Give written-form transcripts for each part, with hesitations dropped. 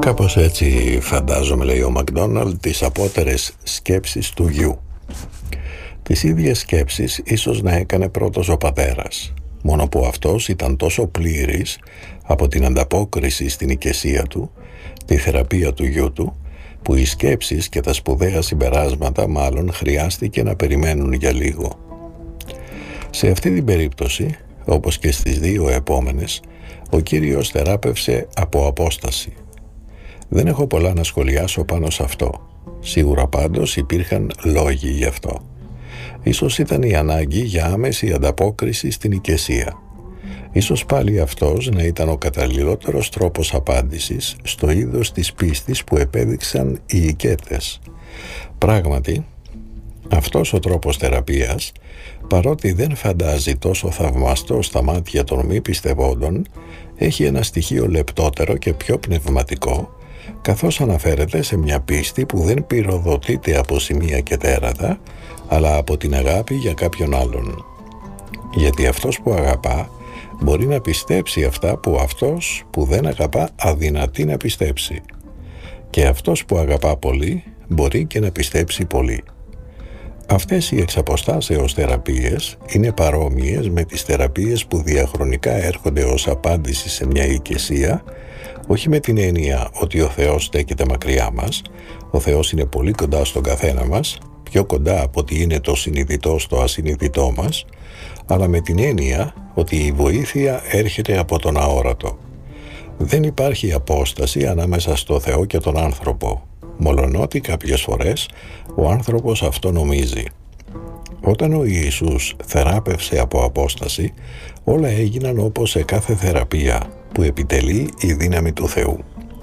Κάπως έτσι φαντάζομαι, λέει ο Μακδόναλντ, τις απότερες σκέψεις του γιου. Τις ίδιες σκέψεις ίσως να έκανε πρώτος ο πατέρας, μόνο που αυτός ήταν τόσο πλήρης από την ανταπόκριση στην οικεσία του, τη θεραπεία του γιού του, που οι σκέψεις και τα σπουδαία συμπεράσματα μάλλον χρειάστηκε να περιμένουν για λίγο. Σε αυτή την περίπτωση, όπως και στις δύο επόμενες, ο Κύριος θεράπευσε από απόσταση. Δεν έχω πολλά να σχολιάσω πάνω σε αυτό. Σίγουρα πάντως υπήρχαν λόγοι γι' αυτό. Ίσως ήταν η ανάγκη για άμεση ανταπόκριση στην οικεσία. Ίσως πάλι αυτός να ήταν ο καταλληλότερος τρόπος απάντησης στο είδος της πίστης που επέδειξαν οι οικέτες. Πράγματι, αυτός ο τρόπος θεραπείας, παρότι δεν φαντάζει τόσο θαυμαστό στα μάτια των μη πιστευόντων, έχει ένα στοιχείο λεπτότερο και πιο πνευματικό, καθώς αναφέρεται σε μια πίστη που δεν πυροδοτείται από σημεία και τέρατα, αλλά από την αγάπη για κάποιον άλλον. Γιατί αυτός που αγαπά μπορεί να πιστέψει αυτά που αυτός που δεν αγαπά αδυνατεί να πιστέψει. Και αυτός που αγαπά πολύ μπορεί και να πιστέψει πολύ. Αυτές οι εξαποστάσεως θεραπείες είναι παρόμοιες με τις θεραπείες που διαχρονικά έρχονται ως απάντηση σε μια οικεσία, όχι με την έννοια ότι ο Θεός στέκεται μακριά μας, ο Θεός είναι πολύ κοντά στον καθένα μας, πιο κοντά από ότι είναι το συνειδητό στο ασυνειδητό μας, αλλά με την έννοια ότι η βοήθεια έρχεται από τον αόρατο. Δεν υπάρχει απόσταση ανάμεσα στο Θεό και τον άνθρωπο, μολονότι κάποιες φορές ο άνθρωπος αυτό νομίζει. Όταν ο Ιησούς θεράπευσε από απόσταση, όλα έγιναν όπως σε κάθε θεραπεία που επιτελεί η δύναμη του Θεού.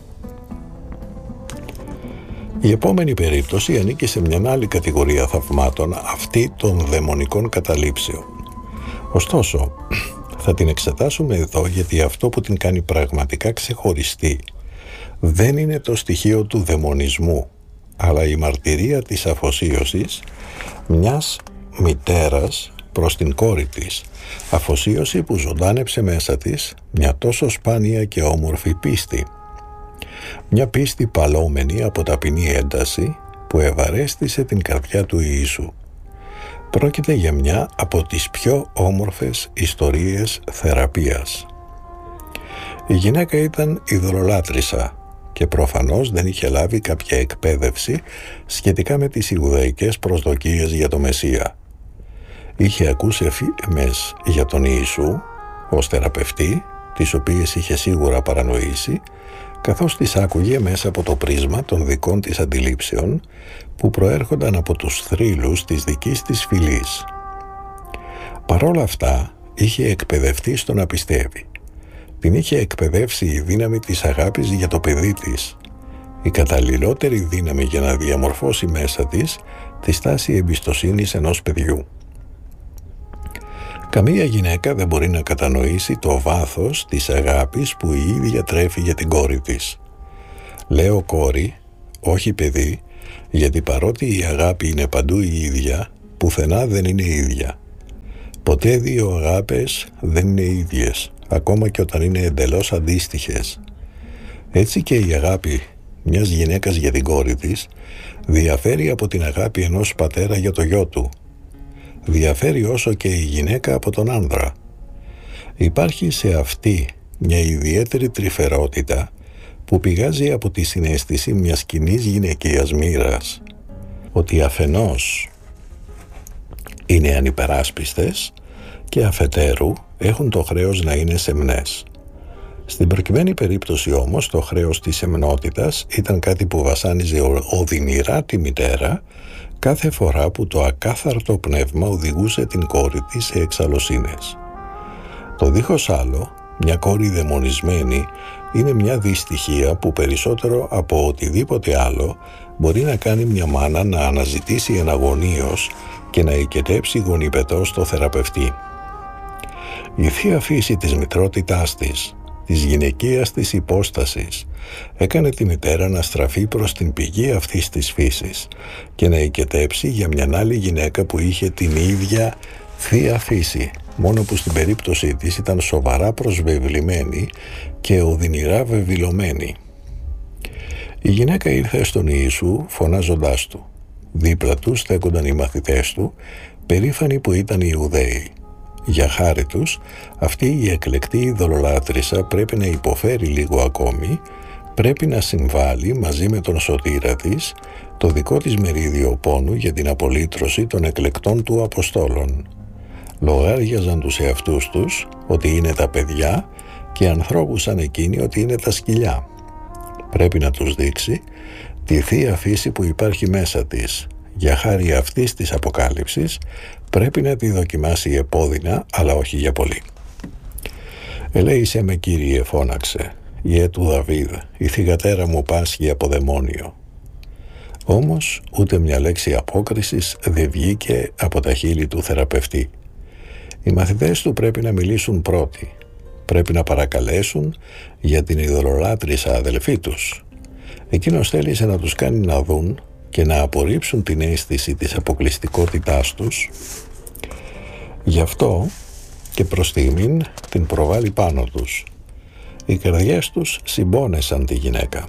Η επόμενη περίπτωση ανήκει σε μια άλλη κατηγορία θαυμάτων, αυτή των δαιμονικών καταλήψεων. Ωστόσο, θα την εξετάσουμε εδώ γιατί αυτό που την κάνει πραγματικά ξεχωριστή δεν είναι το στοιχείο του δαιμονισμού, αλλά η μαρτυρία της αφοσίωσης μιας μητέρας προς την κόρη της, αφοσίωση που ζωντάνεψε μέσα της μια τόσο σπάνια και όμορφη πίστη. Μια πίστη παλόμενη από ταπεινή ένταση που ευαρέστησε την καρδιά του Ιησού. Πρόκειται για μια από τις πιο όμορφες ιστορίες θεραπείας. Η γυναίκα ήταν ειδωλολάτρησα και προφανώς δεν είχε λάβει κάποια εκπαίδευση σχετικά με τις ιουδαϊκές προσδοκίες για το Μεσσία. Είχε ακούσει φήμες για τον Ιησού ως θεραπευτή, τις οποίες είχε σίγουρα παρανοήσει, καθώς τις άκουγε μέσα από το πρίσμα των δικών της αντιλήψεων που προέρχονταν από τους θρύλους της δικής της φυλής. Παρόλα αυτά, είχε εκπαιδευτεί στο να πιστεύει. Την είχε εκπαιδεύσει η δύναμη της αγάπης για το παιδί της, η καταλληλότερη δύναμη για να διαμορφώσει μέσα της τη στάση εμπιστοσύνης ενός παιδιού. Καμία γυναίκα δεν μπορεί να κατανοήσει το βάθος της αγάπης που η ίδια τρέφει για την κόρη της. Λέω κόρη, όχι παιδί, γιατί παρότι η αγάπη είναι παντού η ίδια, πουθενά δεν είναι ίδια. Ποτέ δύο αγάπες δεν είναι ίδιες, ακόμα και όταν είναι εντελώς αντίστοιχες. Έτσι και η αγάπη μιας γυναίκας για την κόρη της διαφέρει από την αγάπη ενός πατέρα για το γιο του. Διαφέρει όσο και η γυναίκα από τον άνδρα. Υπάρχει σε αυτή μια ιδιαίτερη τρυφερότητα που πηγάζει από τη συναίσθηση μιας κοινής γυναικείας μοίρας, ότι αφενός είναι ανυπεράσπιστες και αφετέρου έχουν το χρέος να είναι σεμνές. Στην προκειμένη περίπτωση όμως το χρέος της σεμνότητας ήταν κάτι που βασάνιζε οδυνηρά τη μητέρα κάθε φορά που το ακάθαρτο πνεύμα οδηγούσε την κόρη της σε εξαλωσίνες. Το δίχως άλλο, μια κόρη δαιμονισμένη είναι μια δυστυχία που περισσότερο από οτιδήποτε άλλο μπορεί να κάνει μια μάνα να αναζητήσει εναγωνίως και να οικετέψει γονιπετός στο θεραπευτή. Η θεία φύση της μητρότητάς της, της γυναικείας της υπόστασης, έκανε τη μητέρα να στραφεί προς την πηγή αυτής της φύσης και να οικετέψει για μια άλλη γυναίκα που είχε την ίδια θεία φύση, μόνο που στην περίπτωση της ήταν σοβαρά προσβεβλημένη και οδυνηρά βεβηλωμένη. Η γυναίκα ήρθε στον Ιησού φωνάζοντάς του. Δίπλα του στέκονταν οι μαθητές του, περήφανοι που ήταν οι Ιουδαίοι. Για χάρη τους, αυτή η εκλεκτή ειδωλολάτρησα πρέπει να υποφέρει λίγο ακόμη, πρέπει να συμβάλλει μαζί με τον σωτήρα της το δικό της μερίδιο πόνου για την απολύτρωση των εκλεκτών του Αποστόλων. Λογάριαζαν τους εαυτούς τους ότι είναι τα παιδιά και ανθρώπους σαν εκείνοι ότι είναι τα σκυλιά. Πρέπει να τους δείξει τη θεία φύση που υπάρχει μέσα της. Για χάρη αυτής της αποκάλυψης πρέπει να τη δοκιμάσει επώδυνα, αλλά όχι για πολύ. «Ελέησέ με, Κύριε», φώναξε, «Ιε του Δαβίδ, η θυγατέρα μου πάσχει από δαιμόνιο». Όμως ούτε μια λέξη απόκρισης δεν βγήκε από τα χείλη του θεραπευτή. Οι μαθητές του πρέπει να μιλήσουν πρώτοι. Πρέπει να παρακαλέσουν για την ειδωλολάτρησα αδελφή τους. Εκείνος θέλησε να τους κάνει να δουν και να απορρίψουν την αίσθηση της αποκλειστικότητάς τους. Γι' αυτό και προς τιμήν την προβάλλει πάνω τους. Οι καρδιές τους συμπόνεσαν τη γυναίκα.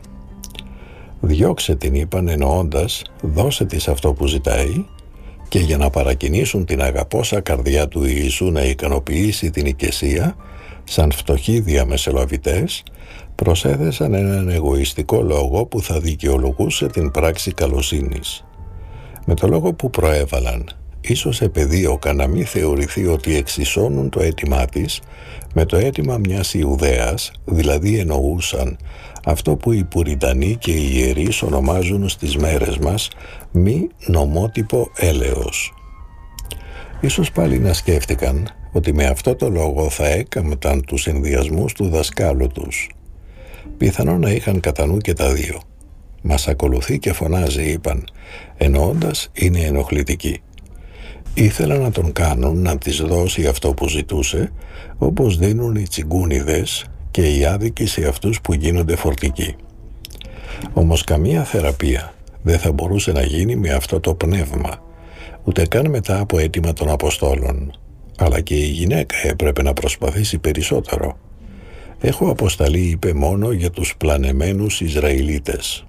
«Διώξε την», είπαν, εννοώντας, «δώσε της αυτό που ζητάει», και για να παρακινήσουν την αγαπώσα καρδιά του Ιησού να ικανοποιήσει την οικεσία, σαν φτωχοί διαμεσολαβητές, προσέθεσαν έναν εγωιστικό λόγο που θα δικαιολογούσε την πράξη καλοσύνης. Με το λόγο που προέβαλαν, ίσως επεδίωκα να μην θεωρηθεί ότι εξισώνουν το αίτημά της με το αίτημα μιας Ιουδαίας, δηλαδή εννοούσαν αυτό που οι Πουριτανοί και οι ιερείς ονομάζουν στις μέρες μας μη νομότυπο έλεος. Ίσως πάλι να σκέφτηκαν ότι με αυτό το λόγο θα έκαμπταν τους ενδιασμούς του δασκάλου τους. Πιθανόν να είχαν κατά νου και τα δύο. «Μας ακολουθεί και φωνάζει», είπαν, εννοώντας είναι ενοχλητική. Ήθελαν να τον κάνουν να της δώσει αυτό που ζητούσε, όπως δίνουν οι τσιγκούνιδες και οι άδικοι σε αυτούς που γίνονται φορτικοί. Όμως καμία θεραπεία δεν θα μπορούσε να γίνει με αυτό το πνεύμα, ούτε καν μετά από αίτημα των Αποστόλων. Αλλά και η γυναίκα έπρεπε να προσπαθήσει περισσότερο. «Έχω αποσταλεί», είπε, «μόνο για τους πλανεμένους Ισραηλίτες».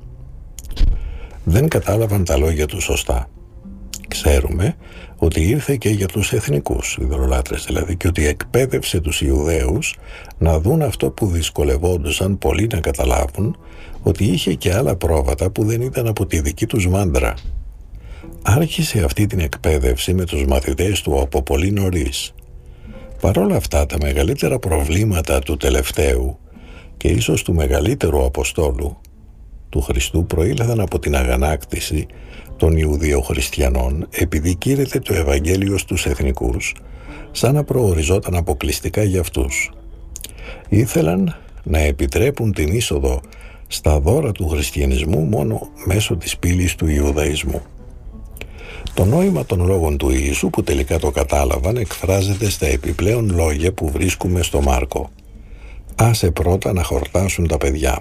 Δεν κατάλαβαν τα λόγια του σωστά. Ξέρουμε ότι ήρθε και για τους εθνικούς ειδωλολάτρες, δηλαδή, και ότι εκπαίδευσε τους Ιουδαίους να δουν αυτό που δυσκολευόντουσαν πολλοί να καταλάβουν, ότι είχε και άλλα πρόβατα που δεν ήταν από τη δική τους μάντρα. Άρχισε αυτή την εκπαίδευση με τους μαθητές του από πολύ νωρίς. Παρόλα αυτά, τα μεγαλύτερα προβλήματα του τελευταίου και ίσως του μεγαλύτερου Αποστόλου του Χριστού προήλθαν από την αγανάκτηση των Ιουδαιοχριστιανών, επειδή κήρυτε το Ευαγγέλιο στους εθνικούς σαν να προοριζόταν αποκλειστικά για αυτούς. Ήθελαν να επιτρέπουν την είσοδο στα δώρα του χριστιανισμού μόνο μέσω της πύλης του Ιουδαϊσμού. Το νόημα των λόγων του Ιησού, που τελικά το κατάλαβαν, εκφράζεται στα επιπλέον λόγια που βρίσκουμε στο Μάρκο. «Άσε πρώτα να χορτάσουν τα παιδιά».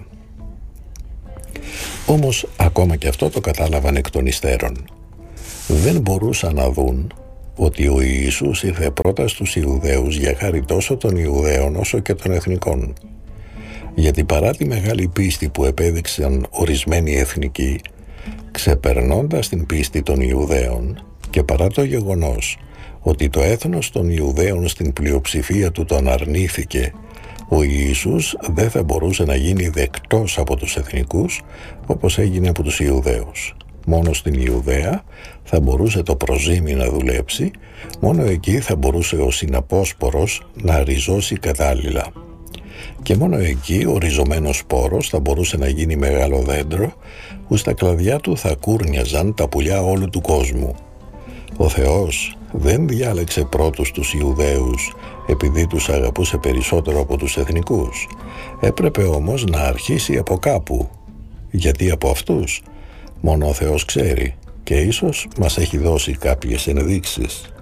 Όμως ακόμα και αυτό το κατάλαβαν εκ των υστέρων. Δεν μπορούσαν να δουν ότι ο Ιησούς ήρθε πρώτα στους Ιουδαίους για χάρη τόσο των Ιουδαίων όσο και των εθνικών. Γιατί παρά τη μεγάλη πίστη που επέδειξαν ορισμένοι εθνικοί, ξεπερνώντας την πίστη των Ιουδαίων, και παρά το γεγονός ότι το έθνος των Ιουδαίων στην πλειοψηφία του τον αρνήθηκε, ο Ιησούς δεν θα μπορούσε να γίνει δεκτός από τους εθνικούς όπως έγινε από τους Ιουδαίους. Μόνο στην Ιουδαία θα μπορούσε το προζύμι να δουλέψει, μόνο εκεί θα μπορούσε ο συναπόσπορος να ριζώσει κατάλληλα. Και μόνο εκεί ο ριζωμένος σπόρος θα μπορούσε να γίνει μεγάλο δέντρο, που στα κλαδιά του θα κούρνιαζαν τα πουλιά όλου του κόσμου. Ο Θεός δεν διάλεξε πρώτους τους Ιουδαίους επειδή τους αγαπούσε περισσότερο από τους εθνικούς. Έπρεπε όμως να αρχίσει από κάπου, γιατί από αυτούς μόνο ο Θεός ξέρει, και ίσως μας έχει δώσει κάποιες ενδείξεις.